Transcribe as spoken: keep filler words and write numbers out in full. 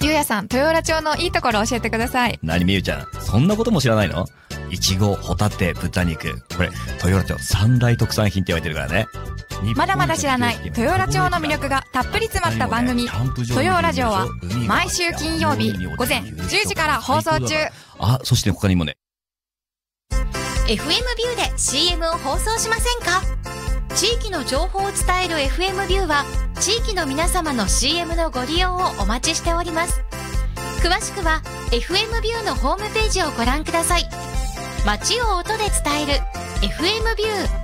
ゆうやさん、豊浦町のいいところ教えてください。 何みゆちゃん、そんなことも知らないの？いちご、ホタテ、豚肉。これ、豊浦町三大特産品って言われてるからね。 まだまだ知らない豊浦町の魅力がたっぷり詰まった番組、豊浦城は毎週金曜日午前じゅうじから放送中。 あ、そして他にもね。 エフエム ビューで シーエム を放送しませんか？地域の情報を伝える エフエム ビューは地域の皆様の シーエム のご利用をお待ちしております。詳しくは エフエム ビューのホームページをご覧ください。街を音で伝える エフエム ビュー。